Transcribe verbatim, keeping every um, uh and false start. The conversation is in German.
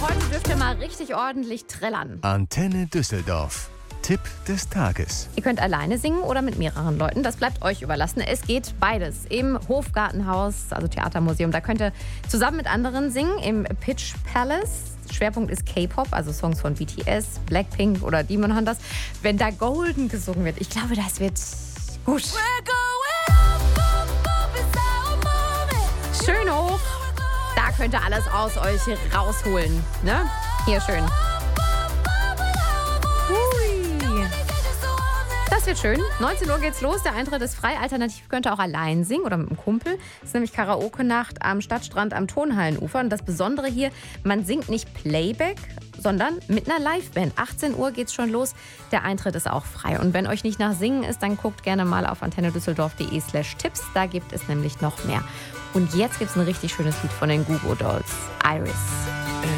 Heute dürft ihr mal richtig ordentlich trällern. Antenne Düsseldorf. Tipp des Tages. Ihr könnt alleine singen oder mit mehreren Leuten. Das bleibt euch überlassen. Es geht beides. Im Hofgartenhaus, also Theatermuseum, da könnt ihr zusammen mit anderen singen. Im Pitch Palace. Schwerpunkt ist K-Pop, also Songs von B T S, Blackpink oder Demon Hunters. Wenn da Golden gesungen wird, ich glaube, das wird gut. Schön hoch. Da könnt ihr alles aus euch rausholen. Ne? Hier schön. Hui. Das wird schön. neunzehn Uhr geht's los. Der Eintritt ist frei. Alternativ könnt ihr auch allein singen oder mit einem Kumpel. Das ist nämlich Karaoke-Nacht am Stadtstrand am Tonhallenufer. Und das Besondere hier, man singt nicht Playback, sondern mit einer Liveband. achtzehn Uhr geht's schon los. Der Eintritt ist auch frei. Und wenn euch nicht nach Singen ist, dann guckt gerne mal auf antennedüsseldorf.de slash Tipps. Da gibt es nämlich noch mehr. Und jetzt gibt's ein richtig schönes Lied von den Goo Goo Dolls. Iris.